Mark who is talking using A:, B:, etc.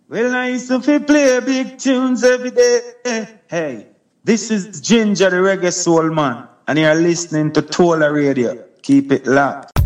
A: Well, I used to play big tunes every day. Hey, this is Ginger, the reggae soul man, and you're listening to Tola Radio. Keep it locked.